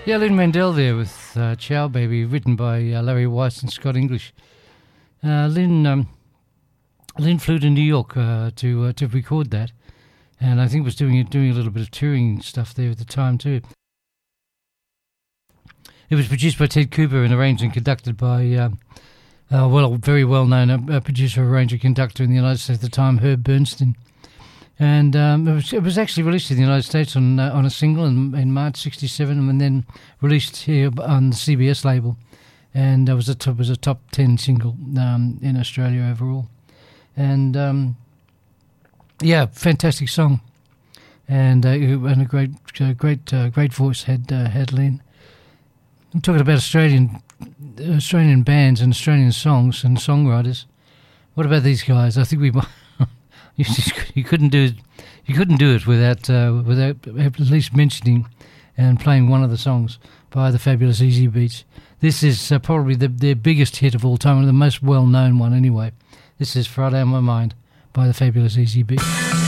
Yeah, Lynn Mandel there with Ciao Baby, written by Larry Weiss and Scott English. Lynn flew to New York to record that, and I think was doing a little bit of touring stuff there at the time too. It was produced by Ted Cooper and arranged and conducted by a very well-known producer, arranger, conductor in the United States at the time, Herb Bernstein. And it was actually released in the United States on a single in March '67, and then released here on the CBS label, and it was a top 10 single in Australia overall. And fantastic song, and a great voice had Lynn. I'm talking about Australian bands and Australian songs and songwriters. What about these guys? I think we might. You couldn't do it without at least mentioning and playing one of the songs by the fabulous Easy Beats. This is probably their biggest hit of all time, and the most well-known one anyway. This is Friday on My Mind by the fabulous Easy Beats.